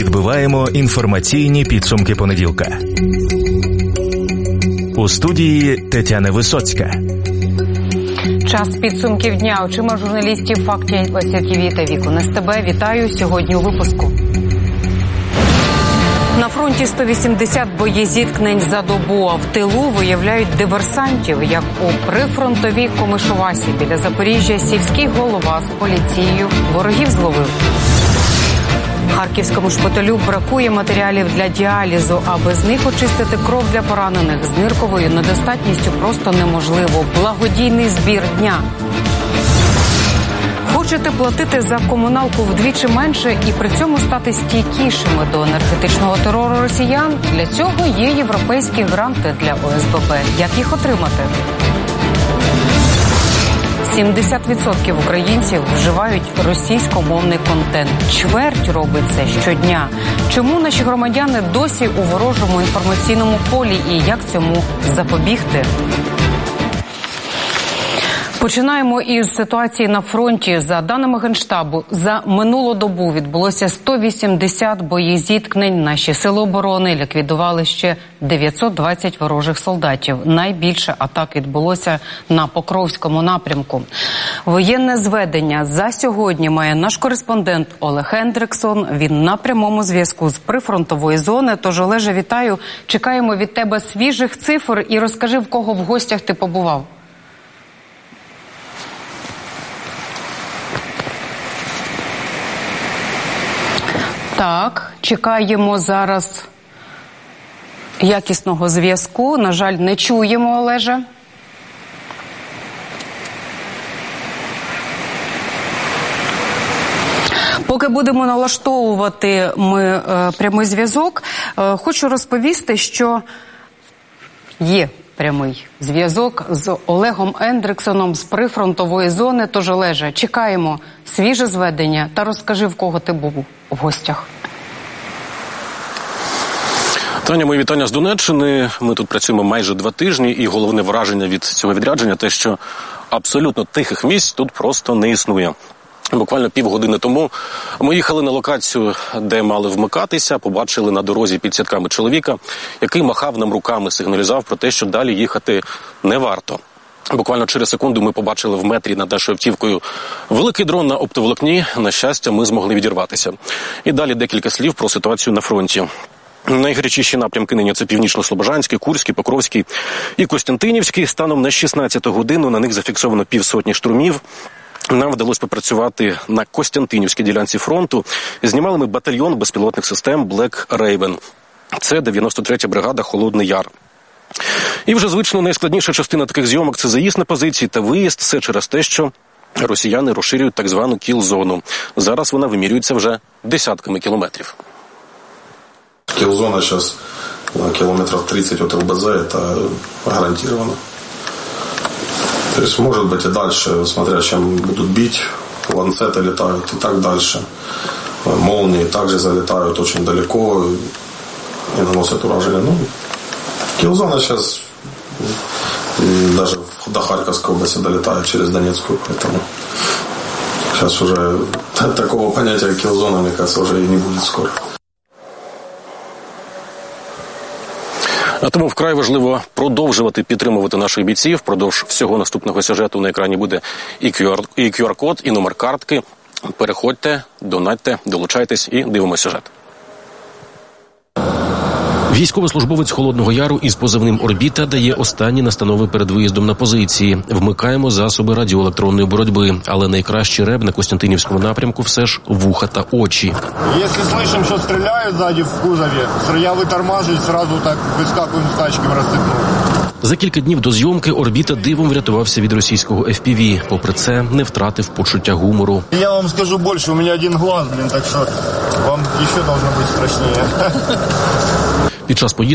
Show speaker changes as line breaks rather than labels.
Підбиваємо інформаційні підсумки понеділка. У студії Тетяна Висоцька.
Час підсумків дня. Очима журналістів «Фактів ТВ» та «Вікон СТБ». Вітаю сьогодні у випуску. На фронті 180 боєзіткнень за добу, а в тилу виявляють диверсантів, як у прифронтовій Комишувасі. Біля Запоріжжя сільський голова з поліцією ворогів зловив. Харківському шпиталю бракує матеріалів для діалізу, а без них очистити кров для поранених з нирковою недостатністю просто неможливо. Благодійний збір дня. Хочете платити за комуналку вдвічі менше і при цьому стати стійкішими до енергетичного терору росіян? Для цього є європейські гранти для ОСББ. Як їх отримати? 70% українців вживають російськомовний контент. Чверть робить це щодня. Чому наші громадяни досі у ворожому інформаційному полі і як цьому запобігти? Починаємо із ситуації на фронті. За даними Генштабу, за минулу добу відбулося 180 боєзіткнень. Наші сили оборони ліквідували ще 920 ворожих солдатів. Найбільше атак відбулося на Покровському напрямку. Воєнне зведення за сьогодні має наш кореспондент Олег Ендриксон. Він на прямому зв'язку з прифронтової зони. Тож, Олеже, вітаю. Чекаємо від тебе свіжих цифр і розкажи, в кого в гостях ти побував. Так, чекаємо зараз якісного зв'язку. На жаль, не чуємо, Олеже. Поки будемо налаштовувати ми прямий зв'язок, хочу розповісти, що є прямий зв'язок з Олегом Ендриксоном з прифронтової зони. Тож, Олеже, чекаємо свіже зведення та розкажи, в кого ти був в гостях.
Таня, мої вітання з Донеччини. Ми тут працюємо майже 2 тижні, і головне враження від цього відрядження те, що абсолютно тихих місць тут просто не існує. Буквально півгодини тому ми їхали на локацію, де мали вмикатися, побачили на дорозі під сітками чоловіка, який махав нам руками, сигналізував про те, що далі їхати не варто. Буквально через секунду ми побачили в метрі над нашою автівкою великий дрон на оптоволокні. На щастя, ми змогли відірватися. І далі декілька слів про ситуацію на фронті. Найгарячіші напрямки нині – це Північно-Слобожанський, Курський, Покровський і Костянтинівський. Станом на 16-ту годину на них зафіксовано 500 штурмів. Нам вдалося попрацювати на Костянтинівській ділянці фронту. Знімали ми батальйон безпілотних систем Black Raven. Це 93-я бригада «Холодний Яр». І вже звично найскладніша частина таких зйомок – це заїзд на позиції та виїзд. Все через те, що росіяни розширюють так звану кіл-зону. Зараз вона вимірюється вже десятками кілометрів.
Кіл-зона зараз километров 30 от ЛБЗ, это гарантированно. То есть, может быть, и дальше, смотря чем будут бить, ланцеты летают и так дальше. Молнии также залетают очень далеко и наносят уражение. Ну, килзона сейчас даже до Харьковской области долетает через Донецкую, поэтому сейчас уже такого понятия килзона, мне кажется, уже и не будет скоро.
А тому вкрай важливо продовжувати підтримувати наших бійців. Впродовж всього наступного сюжету на екрані буде і QR-код, і номер картки. Переходьте, донатьте, долучайтесь і дивимося сюжет. Військовослужбовець Холодного Яру із позивним «Орбіта» дає останні настанови перед виїздом на позиції. Вмикаємо засоби радіоелектронної боротьби, але найкращий реп на Костянтинівському напрямку все ж вуха та очі.
Якщо слышим, що стріляють ззаді в кузові, я витормажую, одразу так вискакуємо з тачки в розсипну.
За кілька днів до зйомки «Орбіта» дивом врятувався від російського FPV. Попри це, не втратив почуття гумору.
Я вам скажу більше, у мене один глаз, так що вам ще должно бути страшніше.
Під час поїздки